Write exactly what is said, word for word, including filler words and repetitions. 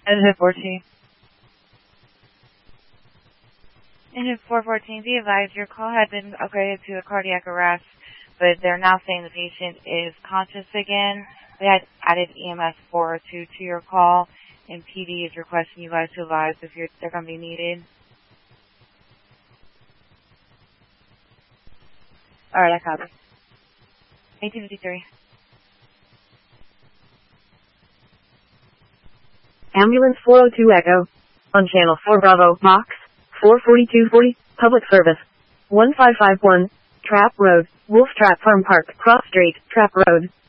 Engine fourteen. Engine four fourteen, be advised your call had been upgraded to a cardiac arrest, but they're now saying the patient is conscious again. They had added E M S four oh two to your call, and P D is requesting you guys to advise if you're, they're going to be needed. All right, I copy. eighteen fifty-three. Ambulance four oh two Echo. On channel four Bravo, box four forty-two forty, public service. one five five one, Trap Road, Wolf Trap Farm Park, Cross Street, Trap Road.